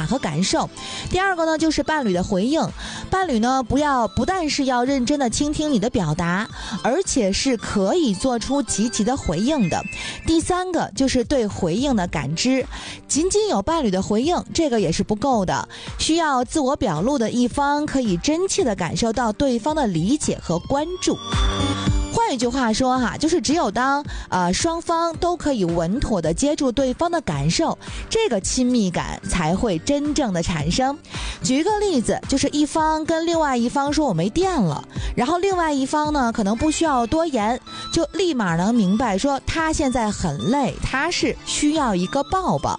法和感受。第二个呢，就是伴侣的回应。伴侣呢，不但是要认真的倾听你的表达，而且是可以做出积极的回应的。第三个就是对回应的感知，仅仅有伴侣的回应，这个也是不够的，需要自我表露的一方可以真切地感受到对方的理解和关注。换一句话说哈，就是只有当双方都可以稳妥地接住对方的感受，这个亲密感才会真正的产生。举一个例子，就是一方跟另外一方说我没电了，然后另外一方呢可能不需要多言，就立马能明白说他现在很累，他是需要一个抱抱。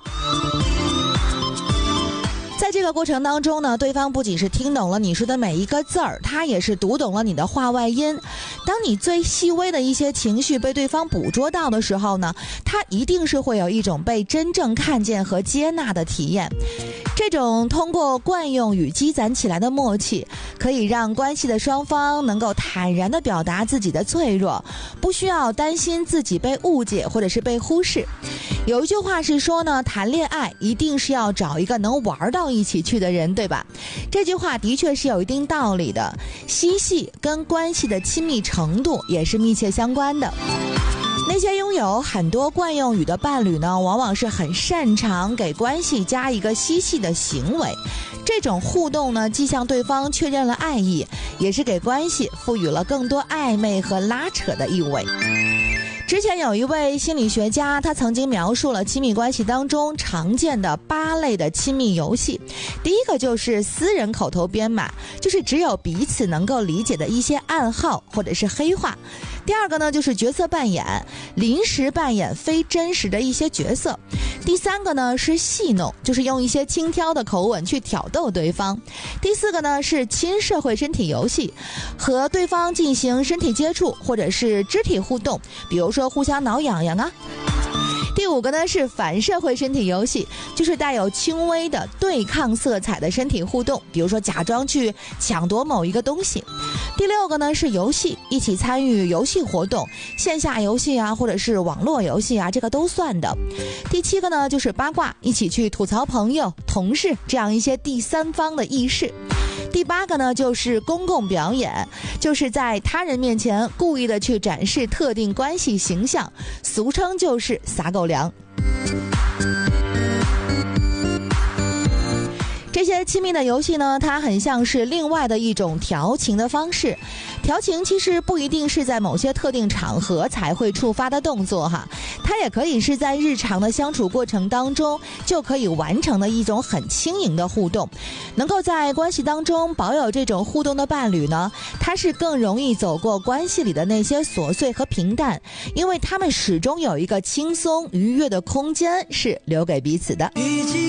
在这个过程当中呢，对方不仅是听懂了你说的每一个字儿，他也是读懂了你的话外音。当你最细微的一些情绪被对方捕捉到的时候呢，他一定是会有一种被真正看见和接纳的体验。这种通过惯用语积攒起来的默契，可以让关系的双方能够坦然地表达自己的脆弱，不需要担心自己被误解或者是被忽视。有一句话是说呢，谈恋爱一定是要找一个能玩到一起去的人，对吧？这句话的确是有一定道理的，嬉戏跟关系的亲密程度也是密切相关的。那些拥有很多惯用语的伴侣呢，往往是很擅长给关系加一个嬉戏的行为。这种互动呢，既向对方确认了爱意，也是给关系赋予了更多暧昧和拉扯的意味。之前有一位心理学家，他曾经描述了亲密关系当中常见的8类的亲密游戏。第一个就是私人口头编码，就是只有彼此能够理解的一些暗号或者是黑话。第二个呢，就是角色扮演，临时扮演非真实的一些角色。第三个呢是戏弄，就是用一些轻佻的口吻去挑逗对方。第四个呢是亲社会身体游戏，和对方进行身体接触或者是肢体互动，比如说互相挠痒痒啊。第五个呢是反社会身体游戏，就是带有轻微的对抗色彩的身体互动，比如说假装去抢夺某一个东西。第六个呢是游戏，一起参与游戏活动，线下游戏啊，或者是网络游戏啊，这个都算的。第七个呢就是八卦，一起去吐槽朋友、同事这样一些第三方的意识。第八个呢就是公共表演，就是在他人面前故意的去展示特定关系形象，俗称就是撒狗粮。这些亲密的游戏呢，它很像是另外的一种调情的方式。调情其实不一定是在某些特定场合才会触发的动作哈，它也可以是在日常的相处过程当中就可以完成的一种很轻盈的互动。能够在关系当中保有这种互动的伴侣呢，他是更容易走过关系里的那些琐碎和平淡，因为他们始终有一个轻松愉悦的空间是留给彼此的。